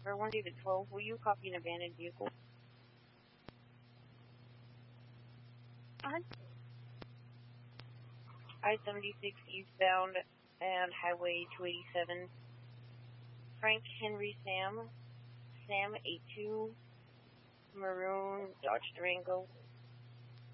For 1 David 12, will you copy an abandoned vehicle? I-76 eastbound and Highway 287. Frank Henry Sam 82, maroon Dodge Durango.